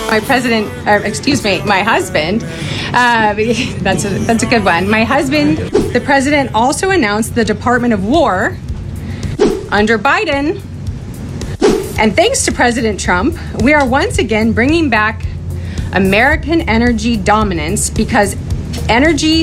my husband, that's a good one. My husband, the president also announced the Department of War under Biden. And thanks to President Trump, we are once again bringing back American energy dominance because energy